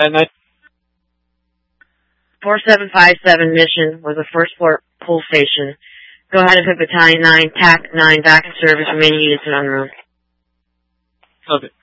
night. 4757 mission was the first floor pull station. Go ahead and put Battalion 9, TAC 9 back in service, remaining units in en route. Okay.